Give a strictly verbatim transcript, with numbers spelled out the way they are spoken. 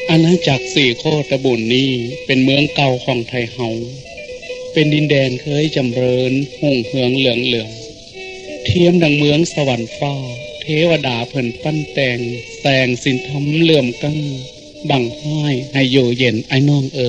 อาณาจักรสี่โคตรบุญนี้เป็นเมืองเก่าของไทยเฮาเป็นดินแดนเคยจำเริญหุ่งเหืองเหลืองเหลืองเทียมดังเมืองสวรรค์ฟ้าเทวดาเพิ่นปั้นแต่งแสงสินธรรมเหลื่อมกั้งบังห้ายให้อยู่เย็นไอ้น้องเอ๋ย